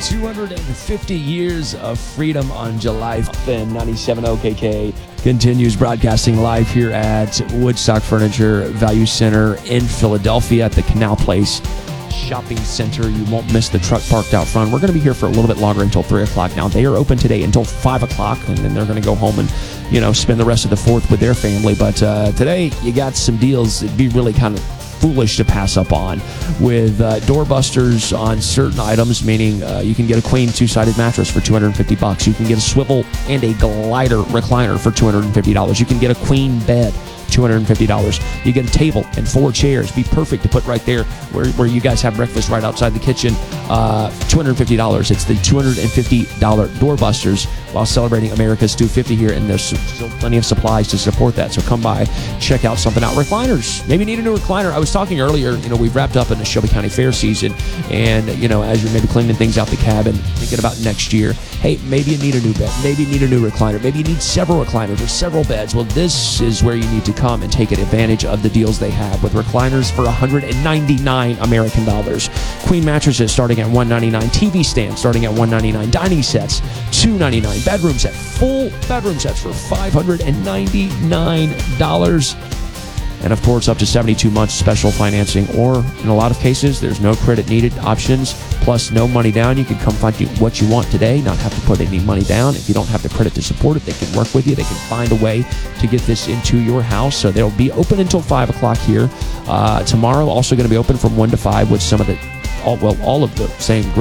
250 years of freedom on July 5th. 97 OKK continues broadcasting live here at Woodstock Furniture Value Center in Philadelphia at the Canal Place Shopping Center. You won't miss the truck parked out front. We're going to be here for a little bit longer until 3 o'clock. Now, they are open today until 5 o'clock, and then they're going to go home and, spend the rest of the 4th with their family. But today, you got some deals it'd be really kind of foolish to pass up on with doorbusters on certain items, meaning you can get a queen two-sided mattress for $250. You can get a swivel and a glider recliner for $250. You can get a queen bed, $250. You get a table and 4 chairs. Be perfect to put right there where you guys have breakfast right outside the kitchen. $250. It's the $250 doorbusters while celebrating America's 250 here, and there's still plenty of supplies to support that. So come by, check out something out. Recliners. Maybe you need a new recliner. I was talking earlier, we've wrapped up in the Shelby County Fair season, and, as you're maybe cleaning things out the cabin, thinking about next year, hey, maybe you need a new bed. Maybe you need a new recliner. Maybe you need several recliners or several beds. Well, this is where you need to come and take advantage of the deals they have with recliners for $199 American dollars. Queen mattresses starting at $199. TV stands starting at $199. Dining sets, $299. Bedroom set, full bedroom sets for $599. And of course, up to 72 months special financing, or in a lot of cases, there's no credit needed options, plus no money down. You can come find what you want today, not have to put any money down. If you don't have the credit to support it, they can work with you. They can find a way to get this into your house. So they'll be open until 5 o'clock here. Tomorrow, also going to be open from 1 to 5 with some of the, all of the same